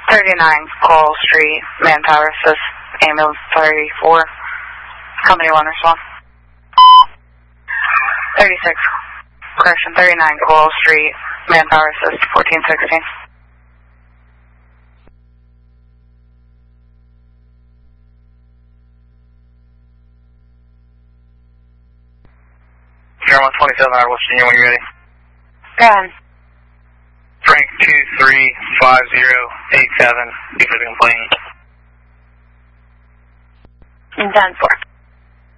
39 Coral Street, Manpower Assist, Ambulance 34, Company 1 respond. 36, correction, 39 Coral Street, Manpower Assist, 1416. Sierra 127 out of West Virginia, when you're ready. Go ahead. Frank 235087, be for the complaint. Done for.